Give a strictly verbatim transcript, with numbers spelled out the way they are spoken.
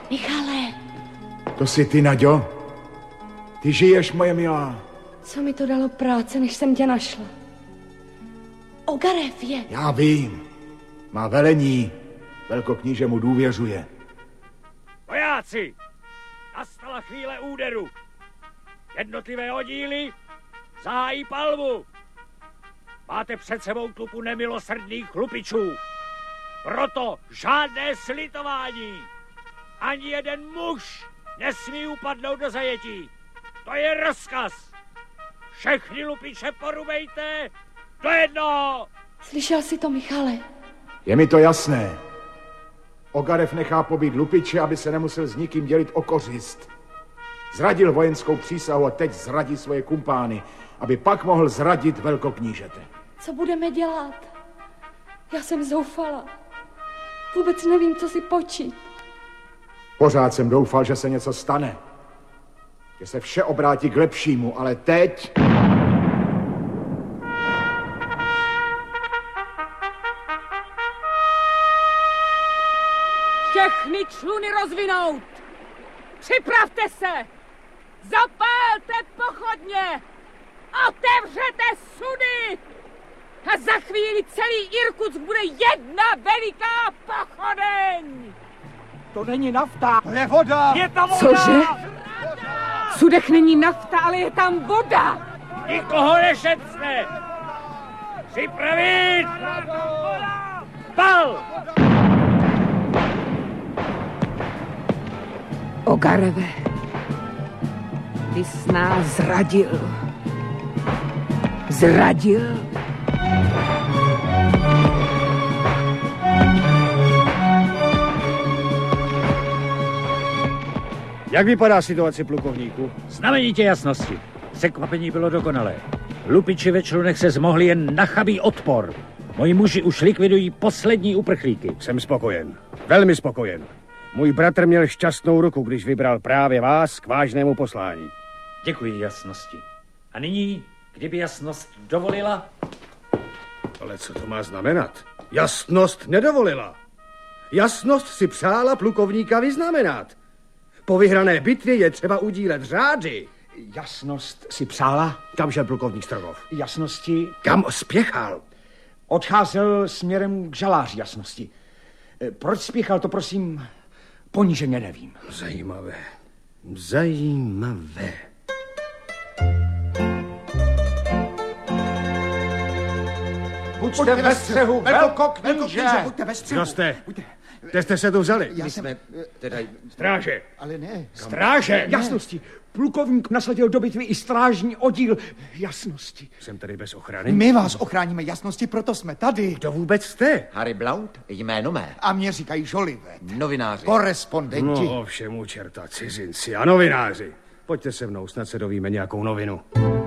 Michale. To jsi ty, Naďo? Ty žiješ, moje milá. Co mi to dalo práce, než jsem tě našla? Ogarev je. Já vím. Má velení. Velkokníže mu důvěřuje. Vojáci! Nastala chvíle úderu. Jednotlivé oddíly zahájí palbu. Máte před sebou tlupu nemilosrdných chlupičů. Proto žádné slitování. Ani jeden muž nesmí upadnout do zajetí. To je rozkaz. Všechny lupiče porubejte do jednoho. Slyšel jsi to, Michale? Je mi to jasné. Ogarev nechá pobít lupiče, aby se nemusel s nikým dělit o kořist. Zradil vojenskou přísahu a teď zradí svoje kumpány, aby pak mohl zradit velkoknížete. Co budeme dělat? Já jsem zoufala. Vůbec nevím, co si počít. Pořád jsem doufal, že se něco stane. Že se vše obrátí k lepšímu, ale teď... Všechny čluny rozvinout! Připravte se! Zapálte pochodně! Otevřete sudy! A za chvíli celý Irkutsk bude jedna veliká pochodeň! To není nafta! To je voda! Je to voda! Cože? V sudech není nafta, ale je tam voda! Nikoho nešetřte! Připravit! Pal! Ogareve, ty jsi nás zradil. Zradil. Jak vypadá situace, plukovníku? Znamenitě jasnosti. Překvapení bylo dokonalé. Lupiči ve člunech se zmohli jen na chabý odpor. Moji muži už likvidují poslední uprchlíky. Jsem spokojen. Velmi spokojen. Můj bratr měl šťastnou ruku, když vybral právě vás k vážnému poslání. Děkuji jasnosti. A nyní, kdyby jasnost dovolila... Ale co to má znamenat? Jasnost nedovolila. Jasnost si přála plukovníka vyznamenat. Po vyhrané bitvě je třeba udílet řády. Jasnost si přála? Kam šel plukovník Strogov? Jasnosti... Kam spěchal? Odcházel směrem k žaláři jasnosti. Proč spěchal, to prosím... Poníženě nevím. Zajímavé. Zajímavé. Buďte ve střehu, velkokníže! Buďte ve střehu. Kdo jste? Kde jste se tu vzali? Já jsme... Teda... Stráže. Ale ne. Stráže! Jasnosti. Plukovník nasadil do bitvy i strážní oddíl jasnosti. Jsem tady bez ochrany. My vás ochráníme jasnosti, proto jsme tady. Kdo vůbec jste? Harry Blount, jméno mé. A mě říkají Žolivet. Novináři. Korespondenti. No, všemu čerta, cizinci a novináři. Pojďte se mnou, snad se dovíme nějakou novinu.